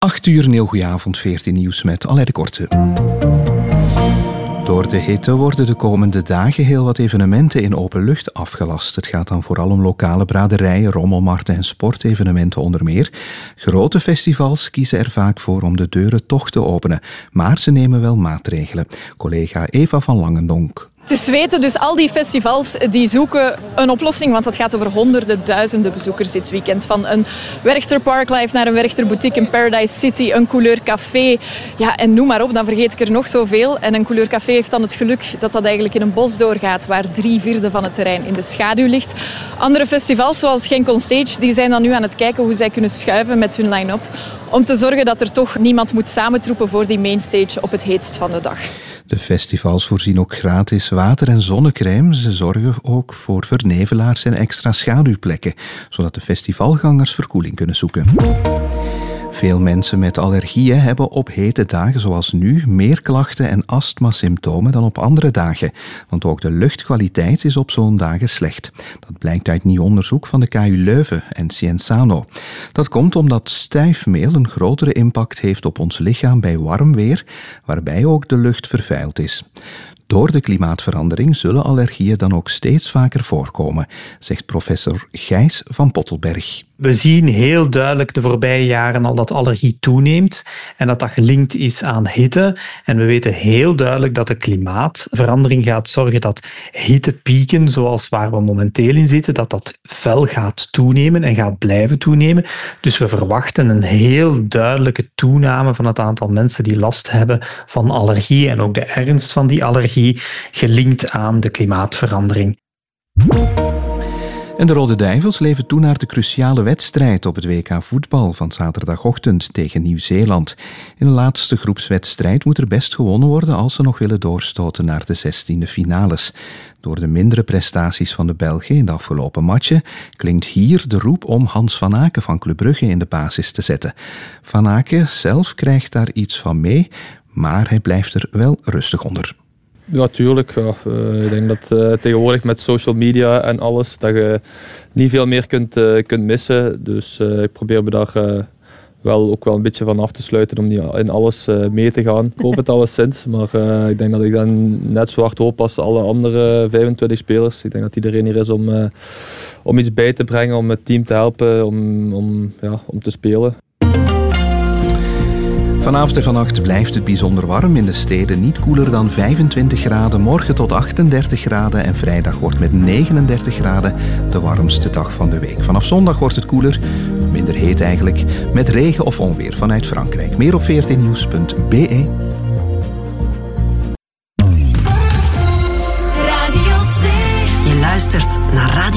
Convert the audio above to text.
8:00, een heel goeie avond, 14 nieuws met Alain de Korte. Door de hitte worden de komende dagen heel wat evenementen in open lucht afgelast. Het gaat dan vooral om lokale braderijen, rommelmarkten en sportevenementen onder meer. Grote festivals kiezen er vaak voor om de deuren toch te openen. Maar ze nemen wel maatregelen. Collega Eva van Langendonk. Het is weten, dus al die festivals die zoeken een oplossing, want het gaat over honderden, duizenden bezoekers dit weekend. Van een Werchter Parklife naar een Werchter Boutique in Paradise City, een Couleur Café. Ja, en noem maar op, dan vergeet ik er nog zoveel. En een Couleur Café heeft dan het geluk dat dat eigenlijk in een bos doorgaat, waar 3/4 van het terrein in de schaduw ligt. Andere festivals, zoals Genk On Stage, die zijn dan nu aan het kijken hoe zij kunnen schuiven met hun line-up, om te zorgen dat er toch niemand moet samentroepen voor die mainstage op het heetst van de dag. De festivals voorzien ook gratis water- en zonnecrème. Ze zorgen ook voor vernevelaars en extra schaduwplekken, zodat de festivalgangers verkoeling kunnen zoeken. Veel mensen met allergieën hebben op hete dagen zoals nu meer klachten en astmasymptomen dan op andere dagen. Want ook de luchtkwaliteit is op zo'n dagen slecht. Dat blijkt uit nieuw onderzoek van de KU Leuven en Cienzano. Dat komt omdat stijfmeel een grotere impact heeft op ons lichaam bij warm weer, waarbij ook de lucht vervuild is. Door de klimaatverandering zullen allergieën dan ook steeds vaker voorkomen, zegt professor Gijs van Pottelberg. We zien heel duidelijk de voorbije jaren al dat allergie toeneemt en dat dat gelinkt is aan hitte. En we weten heel duidelijk dat de klimaatverandering gaat zorgen dat hittepieken, zoals waar we momenteel in zitten, dat fel gaat toenemen en gaat blijven toenemen. Dus we verwachten een heel duidelijke toename van het aantal mensen die last hebben van allergie en ook de ernst van die allergie gelinkt aan de klimaatverandering. En de Rode Duivels leven toe naar de cruciale wedstrijd op het WK voetbal van zaterdagochtend tegen Nieuw-Zeeland. In de laatste groepswedstrijd moet er best gewonnen worden als ze nog willen doorstoten naar de 16e finales. Door de mindere prestaties van de Belgen in de afgelopen matchen klinkt hier de roep om Hans van Aken van Club Brugge in de basis te zetten. Van Aken zelf krijgt daar iets van mee, maar hij blijft er wel rustig onder. Natuurlijk, ja. Ik denk dat tegenwoordig met social media en alles, dat je niet veel meer kunt missen. Dus ik probeer me daar ook wel een beetje van af te sluiten om niet in alles mee te gaan. Ik hoop het alleszins, maar ik denk dat ik dan net zo hard hoop als alle andere 25 spelers. Ik denk dat iedereen hier is om iets bij te brengen, om het team te helpen, om te spelen. Vanavond en vannacht blijft het bijzonder warm in de steden. Niet koeler dan 25 graden, morgen tot 38 graden en vrijdag wordt met 39 graden de warmste dag van de week. Vanaf zondag wordt het koeler, minder heet eigenlijk, met regen of onweer vanuit Frankrijk. Meer op 14nieuws.be. Radio 2. Je luistert naar Radio